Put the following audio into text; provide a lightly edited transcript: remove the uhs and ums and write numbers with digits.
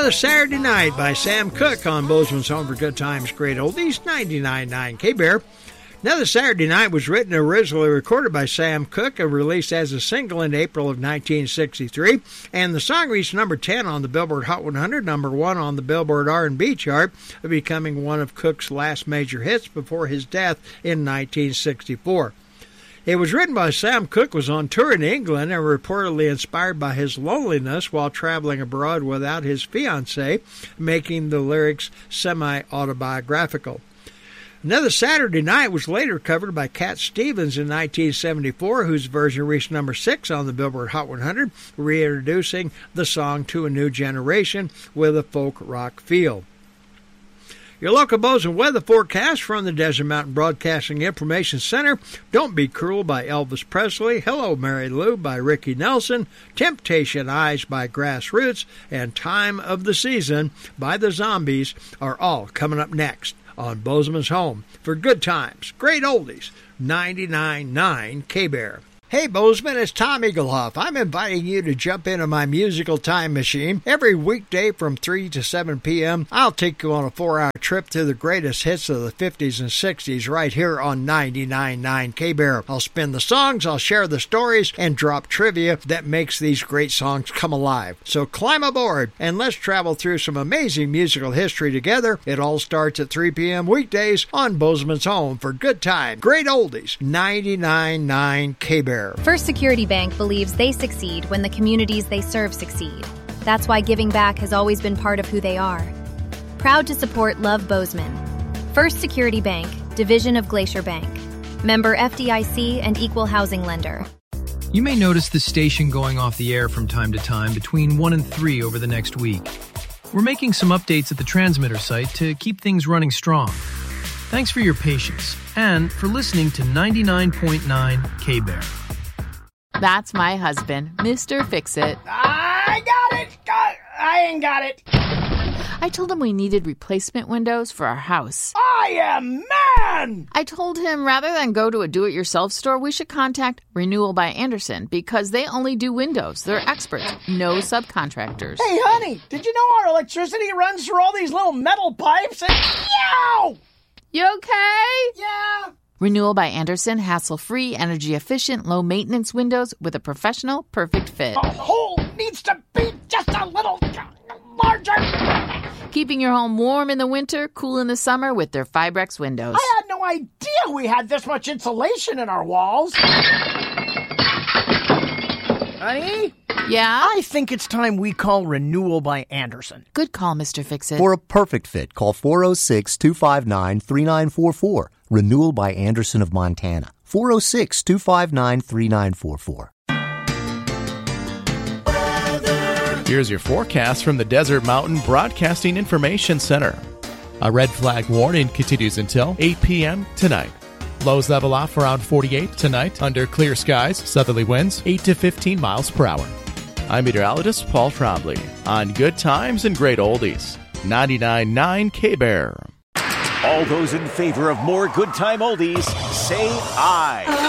Another Saturday Night by Sam Cooke on Bozeman's Home for Good Times, Great Oldies, 99.9 K-Bear. Another Saturday Night was written and originally recorded by Sam Cooke and released as a single in April of 1963, and the song reached number 10 on the Billboard Hot 100, number 1 on the Billboard R&B chart, becoming one of Cooke's last major hits before his death in 1964. It was written by Sam Cooke, was on tour in England, and reportedly inspired by his loneliness while traveling abroad without his fiancée, making the lyrics semi-autobiographical. Another Saturday Night was later covered by Cat Stevens in 1974, whose version reached number 6 on the Billboard Hot 100, reintroducing the song to a new generation with a folk rock feel. Your local Bozeman weather forecast from the Desert Mountain Broadcasting Information Center. Don't Be Cruel by Elvis Presley, Hello Mary Lou by Ricky Nelson, Temptation Eyes by Grassroots, and Time of the Season by the Zombies are all coming up next on Bozeman's Home for Good Times, Great Oldies, 99.9 K-Bear. Hey Bozeman, it's Tom Eaglehoff. I'm inviting you to jump into my musical time machine. Every weekday from 3 to 7 p.m., I'll take you on a 4-hour trip through the greatest hits of the 50s and 60s right here on 99.9 K-Bear. I'll spin the songs, I'll share the stories, and drop trivia that makes these great songs come alive. So climb aboard and let's travel through some amazing musical history together. It all starts at 3 p.m. weekdays on Bozeman's Home for Good Time, Great Oldies, 99.9 K-Bear. First Security Bank believes they succeed when the communities they serve succeed. That's why giving back has always been part of who they are. Proud to support Love Bozeman. First Security Bank, division of Glacier Bank. Member FDIC and equal housing lender. You may notice the station going off the air from time to time between 1 and 3 over the next week. We're making some updates at the transmitter site to keep things running strong. Thanks for your patience and for listening to 99.9 K-Bear. That's my husband, Mr. Fix-It. I got it! I ain't got it. I told him we needed replacement windows for our house. I am man! I told him rather than go to a do-it-yourself store, we should contact Renewal by Andersen because they only do windows. They're experts, no subcontractors. Hey, honey, did you know our electricity runs through all these little metal pipes? And yow! You okay? Yeah. Renewal by Andersen, hassle-free, energy-efficient, low-maintenance windows with a professional, perfect fit. The hole needs to be just a little larger. Keeping your home warm in the winter, cool in the summer with their Fibrex windows. I had no idea we had this much insulation in our walls. Honey? Yeah? I think it's time we call Renewal by Andersen. Good call, Mr. Fix-It. For a perfect fit, call 406-259-3944. Renewal by Andersen of Montana. 406-259-3944. Here's your forecast from the Desert Mountain Broadcasting Information Center. A red flag warning continues until 8 p.m. tonight. Lows level off around 48 tonight under clear skies, southerly winds 8 to 15 miles per hour. I'm meteorologist Paul Trombley on Good Times and Great Oldies, 99.9 K-Bear. All those in favor of more Good Time Oldies, say aye.